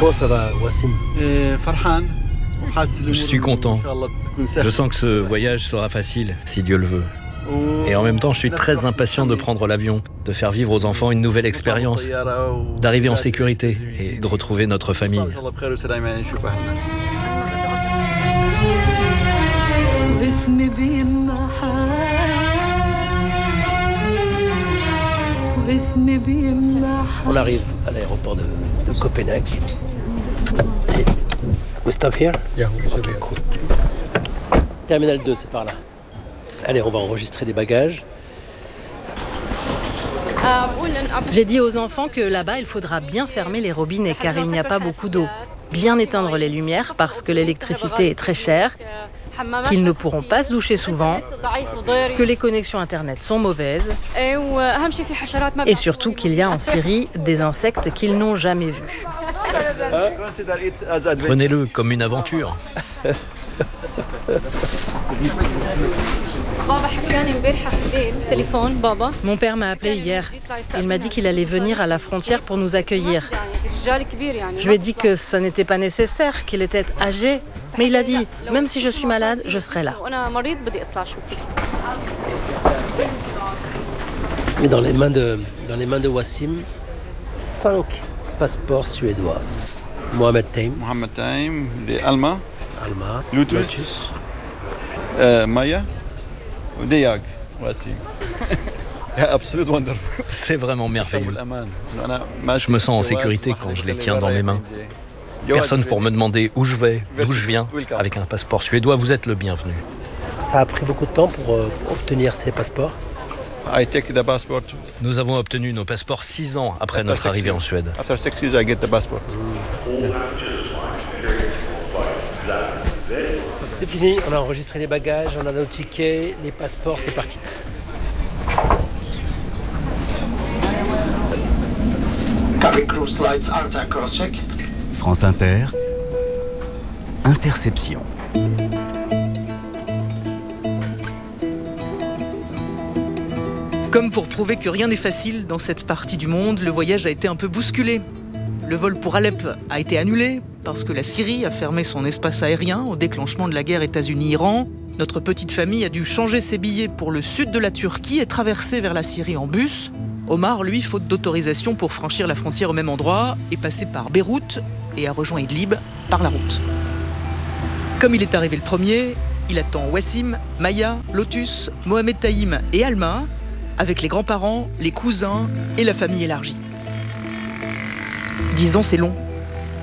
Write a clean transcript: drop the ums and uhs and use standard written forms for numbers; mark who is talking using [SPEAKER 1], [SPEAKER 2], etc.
[SPEAKER 1] Comment ça va, Wassim?
[SPEAKER 2] Je suis content. Je sens que ce voyage sera facile, si Dieu le veut. Et en même temps, je suis très impatient de prendre l'avion, de faire vivre aux enfants une nouvelle expérience, d'arriver en sécurité et de retrouver notre famille.
[SPEAKER 1] On arrive à l'aéroport de Copenhague. Et we stop here?
[SPEAKER 3] Yeah,
[SPEAKER 1] Ok, cool. Terminal 2, c'est par là. Allez, on va enregistrer des bagages.
[SPEAKER 4] J'ai dit aux enfants que là-bas, il faudra bien fermer les robinets car il n'y a pas beaucoup d'eau. Bien éteindre les lumières parce que l'électricité est très chère, qu'ils ne pourront pas se doucher souvent, que les connexions Internet sont mauvaises et surtout qu'il y a en Syrie des insectes qu'ils n'ont jamais vus.
[SPEAKER 2] Prenez-le comme une aventure.
[SPEAKER 4] Mon père m'a appelé hier. Il m'a dit qu'il allait venir à la frontière pour nous accueillir. Je lui ai dit que ça n'était pas nécessaire, qu'il était âgé. Mais il a dit, même si je suis malade, je serai là.
[SPEAKER 1] Mais dans les mains de Wassim, 5 passeports suédois. Mohamed Taim,
[SPEAKER 5] Alma, Lotus, Maya, Deyag, Wassim.
[SPEAKER 2] C'est vraiment merveilleux. Je me sens en sécurité quand je les tiens dans mes mains. Personne pour me demander où je vais, d'où je viens. Avec un passeport suédois, vous êtes le bienvenu.
[SPEAKER 1] Ça a pris beaucoup de temps pour obtenir ces passeports.
[SPEAKER 2] Nous avons obtenu nos passeports 6 ans après notre arrivée en Suède.
[SPEAKER 1] C'est fini, on a enregistré les bagages, on a nos tickets, les passeports, c'est parti.
[SPEAKER 6] France Inter, Interception.
[SPEAKER 7] Comme pour prouver que rien n'est facile dans cette partie du monde, le voyage a été un peu bousculé. Le vol pour Alep a été annulé parce que la Syrie a fermé son espace aérien au déclenchement de la guerre États-Unis-Iran. Notre petite famille a dû changer ses billets pour le sud de la Turquie et traverser vers la Syrie en bus. Omar, lui, faute d'autorisation pour franchir la frontière au même endroit, est passé par Beyrouth et a rejoint Idlib par la route. Comme il est arrivé le premier, il attend Wassim, Maya, Lotus, Mohamed Taïm et Alma, avec les grands-parents, les cousins et la famille élargie. 10 ans, c'est long.